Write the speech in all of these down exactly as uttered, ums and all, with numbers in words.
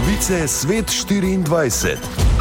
Novice Svet štiriindvajset.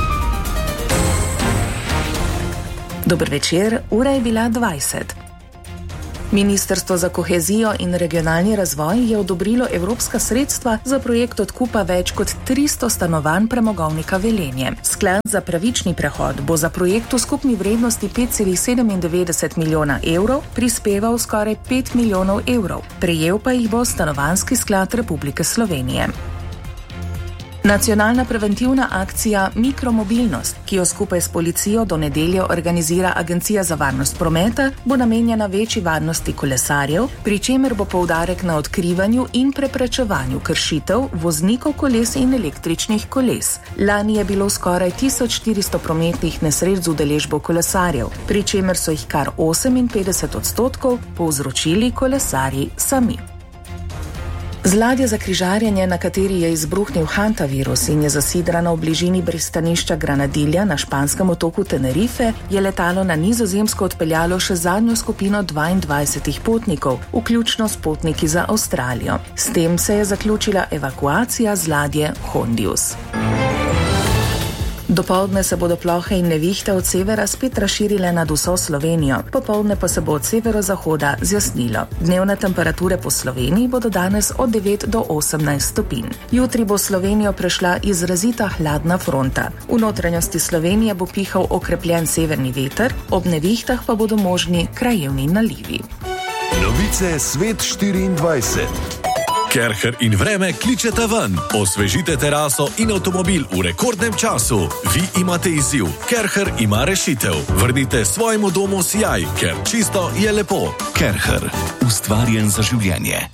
Dober večer, ura je bila dvajset. Ministrstvo za kohezijo in regionalni razvoj je odobrilo evropska sredstva za projekt odkupa več kot tristo stanovanj premogovnika Velenje. Sklad za pravični prehod bo za projekt v skupni vrednosti pet celih sedemindevetdeset milijona evrov prispeval skoraj pet milijonov evrov. Prejel pa jih bo Stanovanjski sklad Republike Slovenije. Nacionalna preventivna akcija Mikromobilnost, ki jo skupaj s policijo do nedelje organizira Agencija za varnost prometa, bo namenjena večji varnosti kolesarjev, pri čemer bo poudarek na odkrivanju in preprečevanju kršitev voznikov koles in električnih koles. Lani je bilo skoraj tisoč štiristo prometnih nesreč z udeležbo kolesarjev, pri čemer so jih kar oseminpetdeset odstotkov povzročili kolesarji sami. Z ladje za križarjenje, na kateri je izbruhnil hantavirus in je zasidrana v bližini pristanišča Granadilja na španskem otoku Tenerife, je letalo na Nizozemsko odpeljalo še zadnjo skupino dvaindvajsetih potnikov, vključno s potniki za Avstralijo. S tem se je zaključila evakuacija z ladje Hondius. Dopoldne se bodo plohe in nevihte od severa spet razširile nad vso Slovenijo, popoldne pa se bo od severozahoda zjasnilo. Dnevne temperature po Sloveniji bodo danes od devet do osemnajst stopinj. Jutri bo Slovenijo prešla izrazita hladna fronta. V notranjosti Slovenije bo pihal okrepljen severni veter, ob nevihtah pa bodo možni krajevni nalivi. Novice Svet štiriindvajset. Kerher in vreme kličeta ven. Osvežite teraso in avtomobil v rekordnem času. Vi imate izziv, Kerher ima rešitev. Vrnite svojemu domu sijaj, ker čisto je lepo. Kerher, ustvarjen za življenje.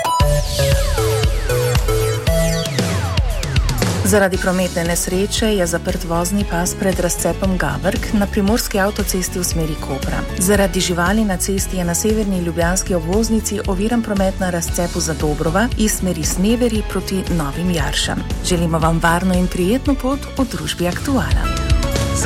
Zaradi prometne nesreče je zaprt vozni pas pred razcepom Gavrk na primorski avtocesti v smeri Kopra. Zaradi živali na cesti je na severni ljubljanski obvoznici oviran promet na razcepu Zadobrova iz smeri Sneveri proti Novim Jaršam. Želimo vam varno in prijetno pot v družbi Aktuala.